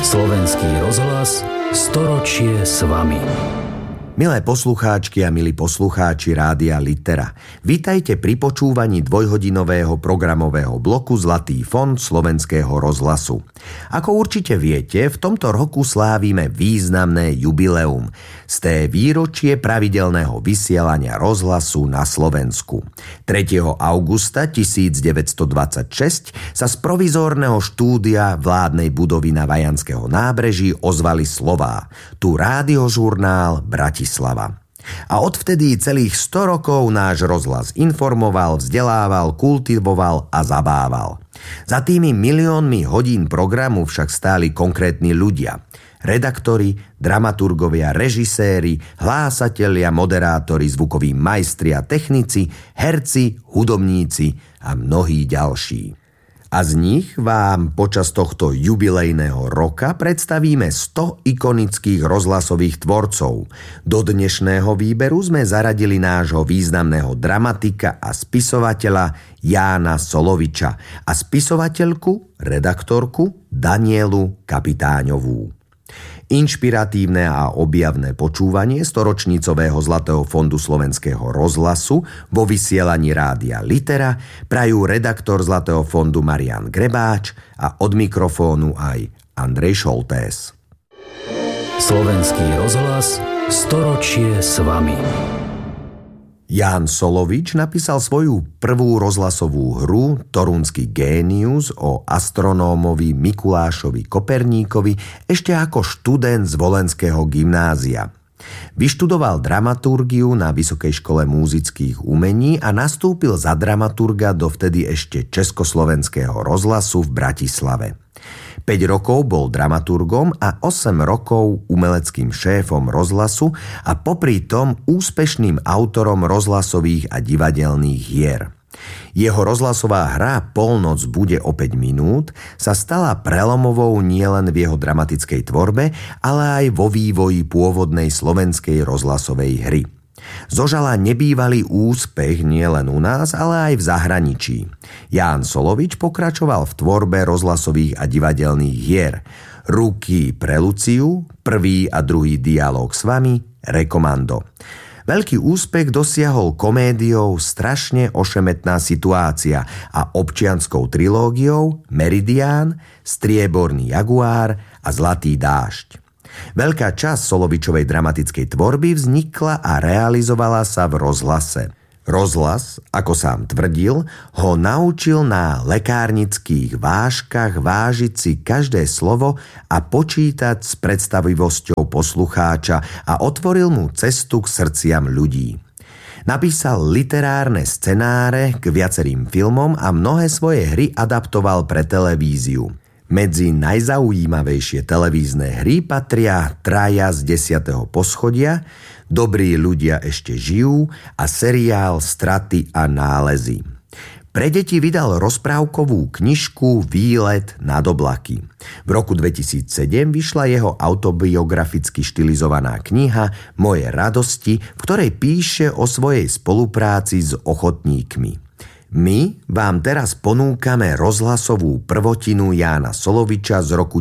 Slovenský rozhlas, storočie s vami. Milé poslucháčky a milí poslucháči Rádia Litera, vítajte pri počúvaní dvojhodinového programového bloku Zlatý fond Slovenského rozhlasu. Ako určite viete, v tomto roku slávime významné jubileum, sté výročie pravidelného vysielania rozhlasu na Slovensku. 3. augusta 1926 sa z provizórneho štúdia vládnej budovy na Vajanského nábreží ozvali slová: tu rádiožurnál Bratislava. A odvtedy celých 100 rokov náš rozhlas informoval, vzdelával, kultivoval a zabával. Za tými miliónmi hodín programu však stáli konkrétni ľudia. Redaktori, dramaturgovia, režiséri, hlásatelia, moderátori, zvukoví majstri a technici, herci, hudobníci a mnohí ďalší. A z nich vám počas tohto jubilejného roka predstavíme 100 ikonických rozhlasových tvorcov. Do dnešného výberu sme zaradili nášho významného dramatika a spisovateľa Jána Soloviča a spisovateľku, redaktorku Danielu Kapitáňovú. Inšpiratívne a objavné počúvanie storočnicového Zlatého fondu Slovenského rozhlasu vo vysielaní Rádia Litera prajú redaktor Zlatého fondu Marián Grebáč a od mikrofónu aj Andrej Šoltés. Slovenský rozhlas, storočie s vami. Ján Solovič napísal svoju prvú rozhlasovú hru Torunský génius o astronómovi Mikulášovi Koperníkovi ešte ako študent z Volenského gymnázia. Vyštudoval dramaturgiu na Vysokej škole múzických umení a nastúpil za dramaturga do vtedy ešte Československého rozhlasu v Bratislave. 5 rokov bol dramaturgom a 8 rokov umeleckým šéfom rozhlasu a popri tom úspešným autorom rozhlasových a divadelných hier. Jeho rozhlasová hra Polnoc bude o 5 minút sa stala prelomovou nielen v jeho dramatickej tvorbe, ale aj vo vývoji pôvodnej slovenskej rozhlasovej hry. Zožala nebývalý úspech nielen u nás, ale aj v zahraničí. Ján Solovič pokračoval v tvorbe rozhlasových a divadelných hier. Ruky pre Luciu, prvý a druhý dialóg s vami, Rekomando. Veľký úspech dosiahol komédiou Strašne ošemetná situácia a občianskou trilógiou Meridián, Strieborný jaguár a Zlatý dážď. Veľká časť Solovičovej dramatickej tvorby vznikla a realizovala sa v rozhlase. Rozhlas, ako sám tvrdil, ho naučil na lekárnických vážkach vážiť si každé slovo a počítať s predstavivosťou poslucháča a otvoril mu cestu k srdciam ľudí. Napísal literárne scenáre k viacerým filmom a mnohé svoje hry adaptoval pre televíziu. Medzi najzaujímavejšie televízne hry patria Traja z 10. poschodia, Dobrí ľudia ešte žijú a seriál Straty a nálezy. Pre deti vydal rozprávkovú knižku Výlet nad oblaky. V roku 2007 vyšla jeho autobiograficky štilizovaná kniha Moje radosti, v ktorej píše o svojej spolupráci s ochotníkmi. My vám teraz ponúkame rozhlasovú prvotinu Jána Soloviča z roku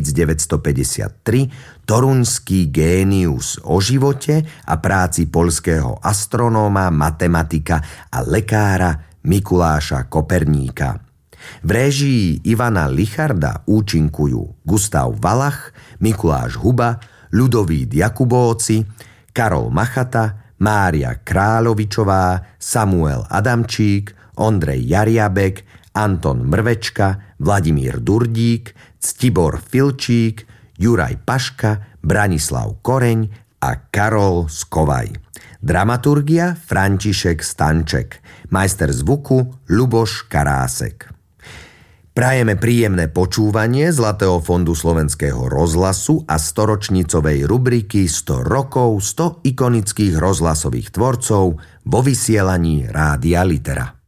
1953 Torunský génius o živote a práci poľského astronóma, matematika a lekára Mikuláša Koperníka. V réžii Ivana Licharda účinkujú Gustav Valach, Mikuláš Huba, Ľudovít Jakubóci, Karol Machata, Mária Kráľovičová, Samuel Adamčík, Ondrej Jariabek, Anton Mrvečka, Vladimír Durdík, Ctibor Filčík, Juraj Paška, Branislav Koreň a Karol Skovaj. Dramaturgia František Stanček. Majster zvuku Ľuboš Karásek. Prajeme príjemné počúvanie Zlatého fondu Slovenského rozhlasu a storočnicovej rubriky 100 rokov 100 ikonických rozhlasových tvorcov vo vysielaní Rádia Litera.